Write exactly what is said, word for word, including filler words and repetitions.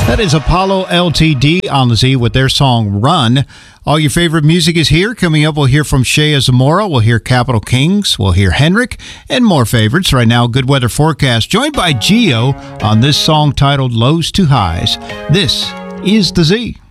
That is Apollo L T D on the Z with their song Run. All your favorite music is here. Coming up, we'll hear from Shea Zamora. We'll hear Capital Kings. We'll hear Henrik and more favorites. Right now, good weather forecast. Joined by Geo on this song titled Lows to Highs. This is the Z.